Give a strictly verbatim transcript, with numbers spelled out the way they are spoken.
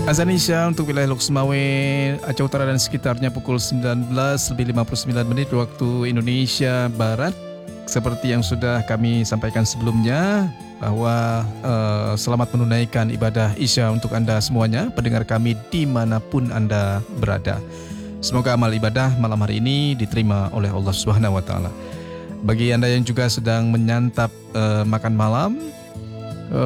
Azan Isya untuk wilayah Lok Sumawe, Aceh Utara dan sekitarnya pukul sembilan belas lebih lima puluh sembilan menit waktu Indonesia Barat. Seperti yang sudah kami sampaikan sebelumnya, bahwa uh, selamat menunaikan ibadah Isya untuk Anda semuanya, pendengar kami dimanapun Anda berada. Semoga amal ibadah malam hari ini diterima oleh Allah Subhanahu Wa Taala. Bagi Anda yang juga sedang menyantap uh, makan malam,